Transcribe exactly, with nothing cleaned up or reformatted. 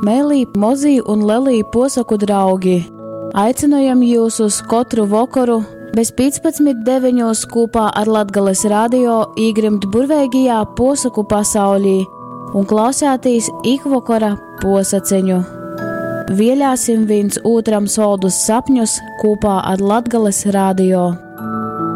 Mēlī, mozī un lelī posaku draugi. Aicinojam jūs uz katru vakaru bez piecpadsmit deviņos kopā ar Latgales radio īgrimt burveigajā posaku pasaulī un klausētīs ikvakara posaceņu. Vielāsim viens otram soldus sapņus kopā ar Latgales radio.